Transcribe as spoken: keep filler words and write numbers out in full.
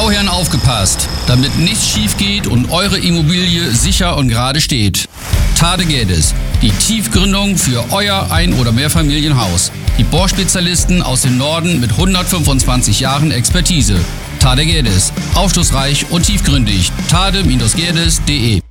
Bauherren aufgepasst, damit nichts schief geht und eure Immobilie sicher und gerade steht. Tade Geddes, die Tiefgründung für euer Ein- oder Mehrfamilienhaus. Die Bohrspezialisten aus dem Norden mit hundertfünfundzwanzig Jahren Expertise. Tade Geddes, aufschlussreich und tiefgründig. tade Geddes punkt de